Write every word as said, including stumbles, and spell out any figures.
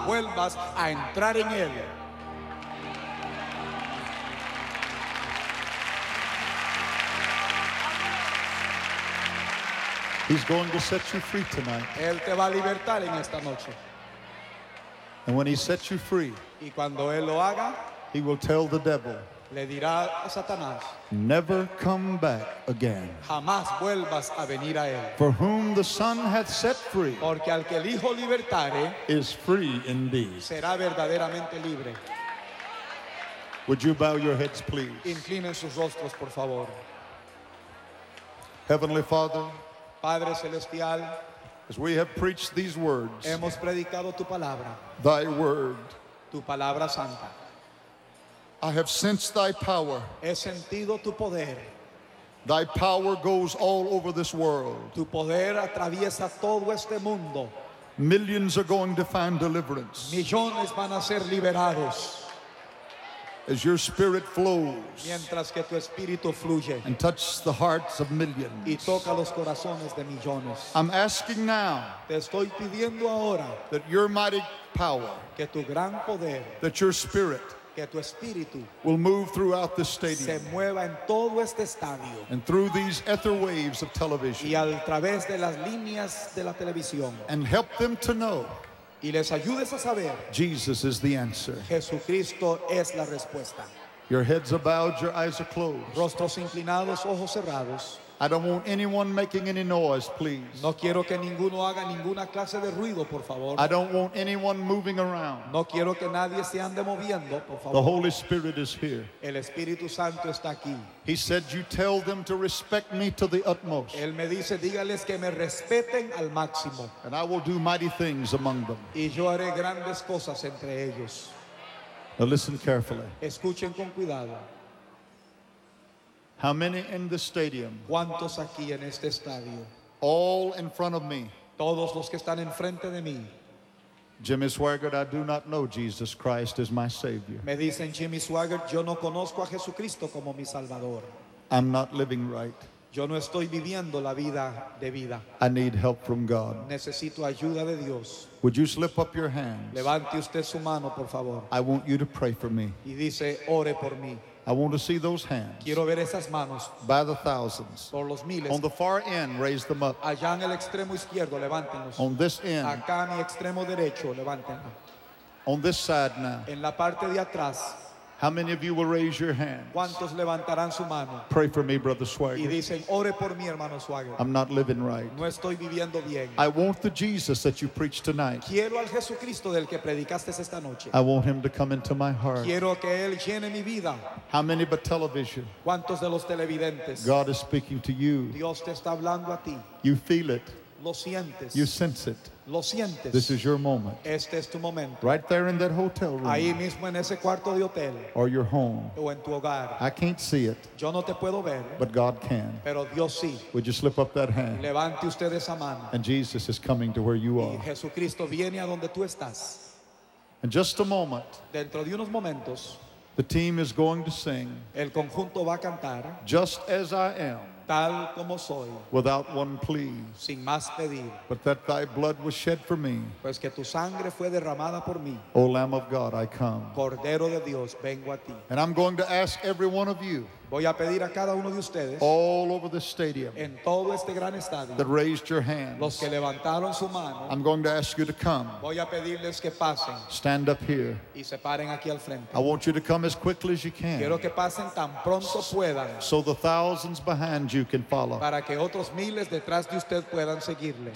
vuelvas a entrar en él. He's going to set you free tonight. Él te va a libertar en esta noche. And when he sets you free, Y cuando él lo haga, he will tell the devil, le dirá a Satanás, never come back again. jamás vuelvas a venir a él. For whom the Son hath set free Porque al que el Hijo libertare, is free indeed. será verdaderamente libre. Would you bow your heads, please? Inclinen sus rostros, por favor. Heavenly Father, Padre Celestial, as we have preached these words, hemos predicado tu palabra, thy word, tu palabra santa. I have sensed thy power. He sentido tu poder. Thy power goes all over this world. Tu poder atraviesa todo este mundo. Millions are going to find deliverance Millones van a ser liberados as your spirit flows mientras que tu espíritu fluye and touches the hearts of y millions. toca los corazones de millones. I'm asking now Te estoy pidiendo ahora that your mighty power, que tu gran poder, that your spirit que tu espíritu will move throughout this se stadium mueva en todo este estadio and through these ether waves of television y a través de las líneas de la televisión and help them to know y les ayudes a saber, Jesus is the answer. Jesucristo es la respuesta. Your heads are bowed, your eyes are closed. Rostros inclinados, ojos cerrados. I don't want anyone making any noise, please. No quiero que ninguno haga ninguna clase de ruido, por favor. I don't want anyone moving around. No quiero que nadie se ande moviendo, por The favor. Holy Spirit is here. El Espíritu Santo está aquí. He said, you tell them to respect me to the utmost, Él me dice, dígales que me respeten al máximo and I will do mighty things among them. y yo haré grandes cosas entre ellos. Now listen carefully. Escuchen con cuidado. How many in the stadium, ¿Cuántos aquí en este estadio? all in front of me? Todos los que están enfrente de mí Jimmy Swaggart, I do not know Jesus Christ as my Savior. me dicen, Jimmy Swaggart, yo no conozco a Jesucristo como mi Salvador. I'm not living right. Yo no estoy viviendo la vida de vida. I need help from God. Necesito ayuda de Dios. Would you slip up your hands? Levante usted su mano, por favor. I want you to pray for me. Y dice, ore por mí. I want to see those hands Quiero ver esas manos by the thousands. por los miles. On the far end, raise them up. Allá en el extremo izquierdo, levántenlos. On this end, Acá en mi extremo derecho, levántenlos. on this side now. En la parte de atrás, How many of you will raise your hands? ¿cuántos levantarán su mano? Pray for me, Brother Y Swagger. dicen, ore por mí, hermano Swagger. I'm not living right. No estoy viviendo bien. I want the Jesus that you preached tonight. Quiero al Jesucristo del que predicaste esta noche. I want him to come into my heart. Quiero que Él llene mi vida. How many but television? ¿Cuántos de los televidentes? God is speaking to you. Dios te está hablando a ti. You feel it. Lo sientes. You sense it. Lo sientes. This is your moment. Este es tu momento. Right there in that hotel Ahí room mismo en ese cuarto de hotel or your home. o en tu hogar. I can't see it, Yo no te puedo ver, but God can. pero Dios sí. Would you slip up that hand? Levante usted esa mano. And Jesus is coming to where you Y are. Jesucristo viene a donde tú estás. In just a moment, Dentro de unos momentos, the team is going to sing el conjunto va a cantar Just As I Am, tal como soy, without one plea, sin más pedir, but that thy blood was shed for me. pues que tu sangre fue derramada por mí. O Lamb of God, I come. Cordero de Dios, vengo a ti. And I'm going to ask every one of you Voy a pedir a cada uno de ustedes all over the stadium en todo este gran estadio, that raised your los hands. que levantaron su mano, I'm going to ask you to come. voy a pedirles que pasen Stand up here. y se paren aquí al frente. I want you to come as quickly as you Quiero can que pasen tan pronto puedan so the thousands behind you can follow. para que otros miles detrás de usted puedan seguirle.